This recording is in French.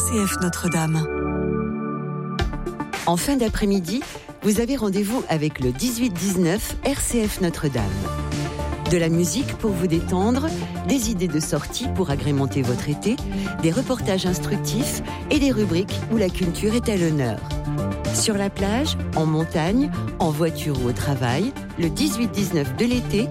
RCF Notre-Dame. En fin d'après-midi, vous avez rendez-vous avec le 18-19 RCF Notre-Dame. De la musique pour vous détendre, des idées de sortie pour agrémenter votre été, des reportages instructifs et des rubriques où la culture est à l'honneur. Sur la plage, en montagne, en voiture ou au travail, le 18-19 de l'été,